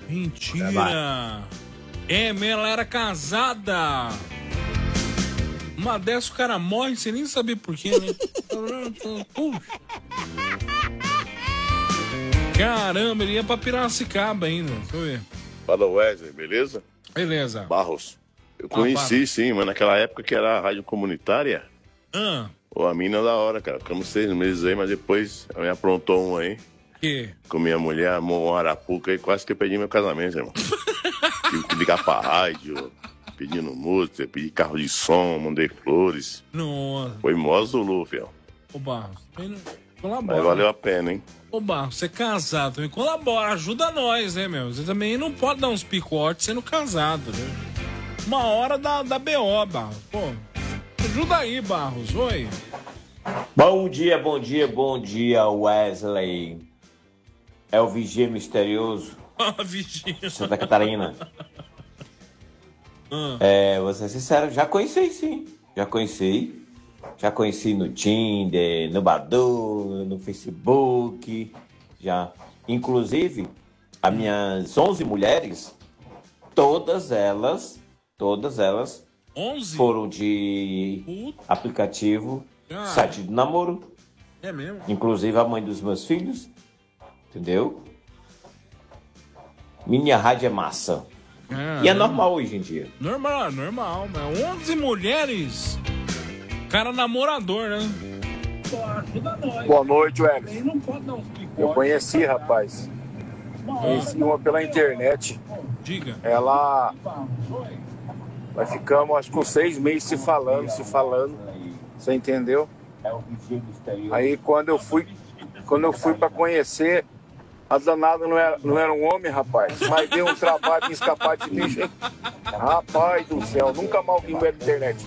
Mentira. Ela era casada. Uma dessa o cara morre sem nem saber por quê, né? Puxa. Caramba, ele ia pra Piracicaba ainda. Deixa eu ver. Fala, Wesley, beleza? Beleza. Barros. Eu conheci, sim, mas naquela época que era a rádio comunitária. Pô, a mina é da hora, cara. Ficamos 6 meses aí, mas depois ela me aprontou um aí. Que? Com minha mulher, amou uma arapuca aí, quase que eu perdi meu casamento, irmão. Tive que ligar pra rádio, pedindo música, pedi carro de som, mandei flores. Nossa. Foi mó Zulu, fiel. Ô, Barros, colabora. Mas valeu a pena, hein? Ô, Barros, você é casado também, colabora, ajuda nós, né, meu? Você também não pode dar uns picotes sendo casado, né? Uma hora da BO, Barros. Pô, ajuda aí, Barros, oi. Bom dia, Wesley. É o Vigia Misterioso. Vigia. Santa Catarina. Vou ser sincero, já conheci sim. Já conheci no Tinder, no Badoo, no Facebook. Já. Inclusive, as minhas 11 mulheres, todas elas 11? foram de aplicativo, site do namoro. É mesmo? Inclusive a mãe dos meus filhos. Entendeu? Minha rádio é massa. E é normal hoje em dia. Normal. 11 mulheres. Cara namorador, né? Boa noite, Wesley. Eu conheci, rapaz. Conheci uma pela internet. Diga. Ela... Nós ficamos, acho que uns 6 meses se falando. Você entendeu? Aí quando eu fui pra conhecer, a danada não era um homem, rapaz. Mas deu um trabalho de escapar de mim. Rapaz do céu, nunca mal vi mulher na internet.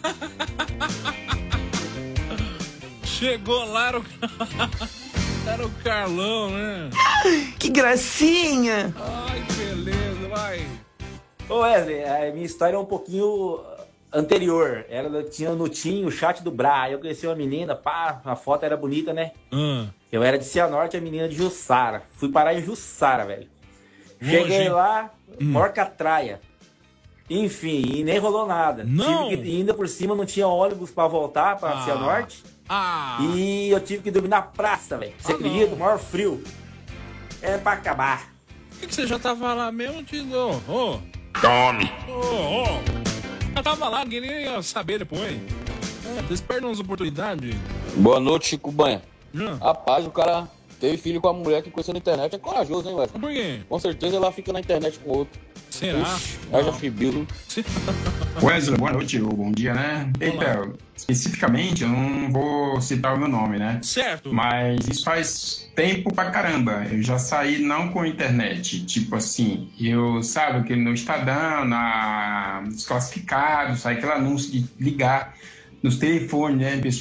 Chegou lá, era o Carlão, né? Que gracinha! Ai, que beleza, vai. Ô Wesley, a minha história é um pouquinho anterior. Tinha o chat do Bra. Eu conheci uma menina, a foto era bonita, né? Eu era de Cianorte, a menina de Jussara. Fui parar em Jussara, velho. Cheguei lá, porca-traia. Enfim, e nem rolou nada. Não. Ainda por cima não tinha ônibus pra voltar pra Cianorte. E eu tive que dormir na praça, velho. Você acredita? O maior frio. É pra acabar. Por que você já tava lá mesmo, Tino? Tome! Já tava lá, ninguém ia saber depois. Vocês perdem umas oportunidades. Boa noite, Chico Banha. Rapaz, o cara teve filho com a mulher que conheceu na internet. É corajoso, hein, Wesley? Por quê? Com certeza ela fica na internet com outro. Será? Já fibilo. Wesley, boa noite, ou bom dia, né? Eita, especificamente, eu não vou citar o meu nome, né? Certo. Mas isso faz tempo pra caramba. Eu já saí não com internet. Tipo assim, sabe, aquele no Estadão, nos classificados, sai aquele anúncio de ligar nos telefones, né?